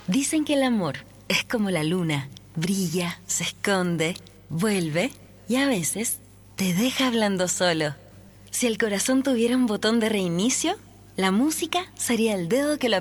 Dicen que el amor es como la luna, brilla, se esconde, vuelve y a veces te deja hablando solo. Si el corazón tuviera un botón de reinicio, la música sería el dedo que lo